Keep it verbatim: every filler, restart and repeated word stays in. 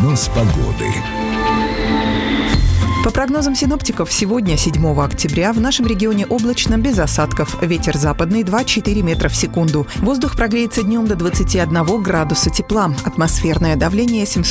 Прогноз погоды. По прогнозам синоптиков, сегодня, седьмого октября, в нашем регионе облачно, без осадков. Ветер западный два-четыре метра в секунду. Воздух прогреется днем до двадцати одного градуса тепла. Атмосферное давление семьсот